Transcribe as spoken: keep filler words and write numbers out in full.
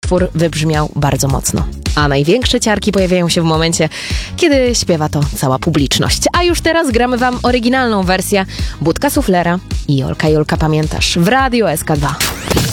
utwór wybrzmiał bardzo mocno. A największe ciarki pojawiają się w momencie, kiedy śpiewa to cała publiczność. A już teraz gramy wam oryginalną wersję Budka Suflera i Jolka Jolka Pamiętasz w Radio S K dwa.